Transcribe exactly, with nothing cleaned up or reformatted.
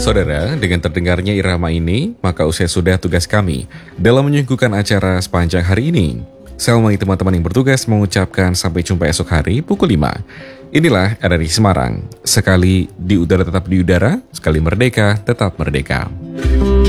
Saudara, dengan terdengarnya irama ini, maka usai sudah tugas kami dalam menyuguhkan acara sepanjang hari ini. Saya menemani teman-teman yang bertugas mengucapkan sampai jumpa esok hari pukul lima. Inilah R R I Semarang. Sekali di udara tetap di udara, sekali merdeka tetap merdeka.